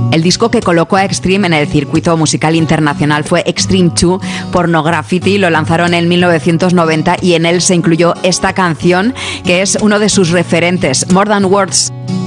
El disco que colocó a Extreme en el circuito musical internacional fue Extreme 2 Pornography. Lo lanzaron en 1990 y en él se incluyó esta canción que es uno de sus referentes, More Than Words.